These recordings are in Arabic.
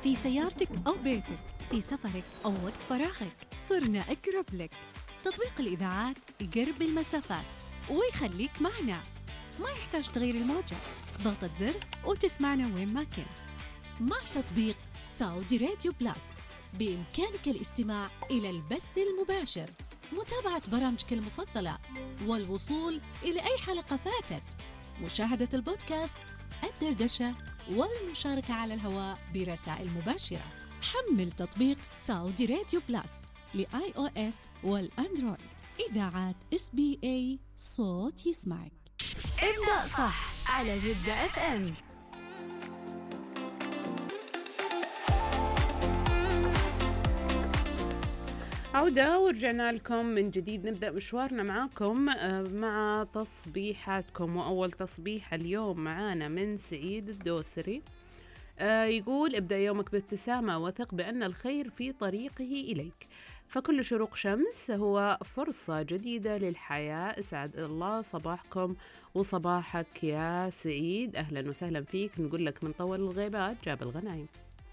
في سيارتك أو بيتك، في سفرك أو وقت فراغك، صرنا أقرب لك. تطبيق الإذاعات يقرب المسافات ويخليك معنا، ما يحتاج تغير الموجة، ضغطة زر وتسمعنا وين ما كنت. مع تطبيق سعودي راديو بلس بإمكانك الاستماع إلى البث المباشر، متابعة برامجك المفضلة، والوصول إلى أي حلقة فاتت، مشاهدة البودكاست، الدردشة، والمشاركة على الهواء برسائل مباشرة. حمل تطبيق سعودي راديو بلس لآي أو إس والأندرويد. إذاعات SBA، صوت يسمعك. ابدأ صح على جدة FM. عودة ورجعنا لكم من جديد، نبدأ مشوارنا معاكم مع تصبيحاتكم. وأول تصبيح اليوم معانا من سعيد الدوسري. يقول: ابدأ يومك بابتسامة وثق بأن الخير في طريقه إليك، فكل شروق شمس هو فرصة جديدة للحياة. اسعد الله صباحكم وصباحك يا سعيد، أهلا وسهلا فيك. نقول لك من طول الغيبات جاب الغنايم.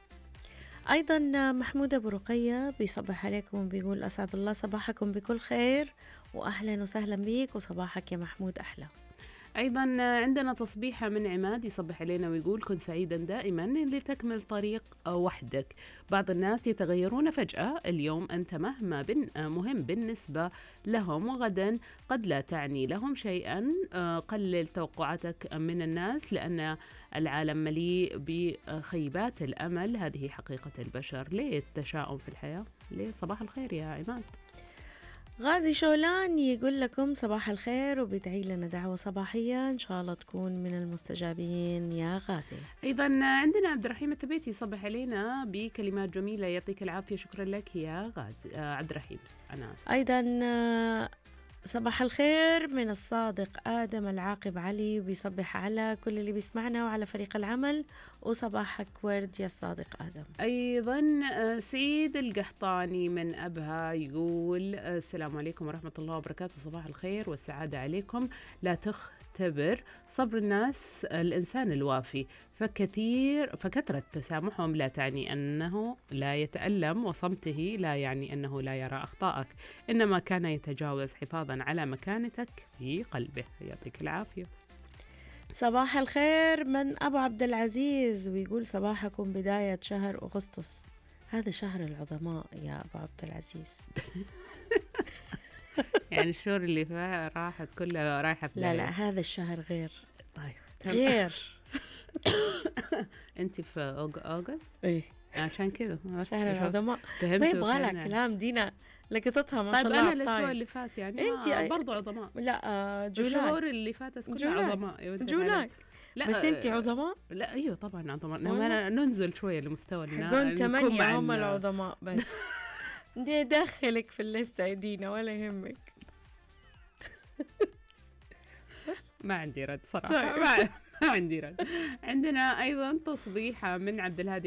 أيضا محمود أبو رقية بيصبح عليكم وبيقول: أسعد الله صباحكم بكل خير، وأهلا وسهلا بيك، وصباحك يا محمود أحلى. أيضا عندنا تصبيحة من عماد يصبح علينا ويقول: كن سعيدا دائما لتكمل طريق وحدك، بعض الناس يتغيرون فجأة، اليوم أنت مهما مهم بالنسبة لهم وغدا قد لا تعني لهم شيئا. قلل توقعاتك من الناس لأن العالم مليء بخيبات الأمل، هذه حقيقة البشر. ليه التشاؤم في الحياة؟ ليه؟ صباح الخير يا عماد. غازي شولان يقول لكم صباح الخير وبيدعي لنا دعوة صباحية إن شاء الله تكون من المستجابين يا غازي. أيضا عندنا عبد الرحيم التبيتي يصبح علينا بكلمات جميلة، يعطيك العافية، شكرا لك يا غازي. عبد الرحيم أنا. أيضا صباح الخير من الصادق آدم العاقب علي، وبيصبح على كل اللي بيسمعنا وعلى فريق العمل، وصباحك ورد يا الصادق آدم. أيضا سعيد القحطاني من أبها يقول: السلام عليكم ورحمة الله وبركاته، صباح الخير والسعادة عليكم. لا تختبر صبر الناس الإنسان الوافي، فكثرة تسامحهم لا تعني أنه لا يتألم، وصمته لا يعني أنه لا يرى أخطائك، إنما كان يتجاوز حفاظا على مكانتك في قلبه. يعطيك العافية. صباح الخير من أبو عبد العزيز، ويقول: صباحكم بداية شهر أغسطس، هذا شهر العظماء يا أبو عبد العزيز. يعني الشهور اللي فيها راحت كلها رايحة في لا هذا الشهر غير. طيب غير. أنت في أغسطس؟ إيه عشان كده شهر العظماء. فهمت. ما يبغى لك كلام دينا لقطتها ما شاء طيب الله. أنا الأسبوع اللي فات يعني أنت برضو عظماء. لا جولاي. الشهور اللي فاتت كلها عظماء. جولاي. لا بس أنت عظماء. لا أيوه طبعا عظماء، ننزل شوية لمستوى حقون 8 هم العظماء بس. دي دخلك في الليستة دينا ولا يهمك. ما عندي رد صراحة. ما عندي رد. عندنا أيضا تصبيحة من عبد الهادي